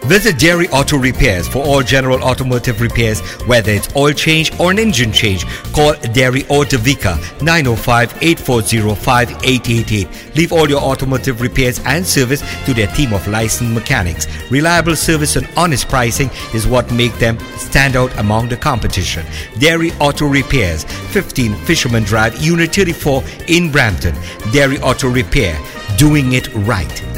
Visit Dairy Auto Repairs for all general automotive repairs, whether it's oil change or an engine change. Call Dairy Auto Vika 905-840-5888. Leave all your automotive repairs and service to their team of licensed mechanics. Reliable service and honest pricing is what make them stand out among the competition. Dairy Auto Repairs, 15 Fisherman Drive, Unit 34 in Brampton. Dairy Auto Repair, doing it right.